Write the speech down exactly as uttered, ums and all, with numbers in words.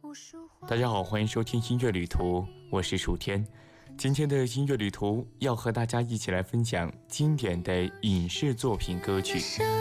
大家好，欢迎收听音乐旅途，我是楚天。今天的音乐旅途要和大家一起来分享经典的影视作品歌曲。